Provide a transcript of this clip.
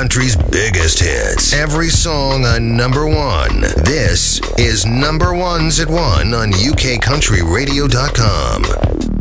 country's biggest hits. Every song a number one. This is Number Ones at 1 on UKCountryRadio.com.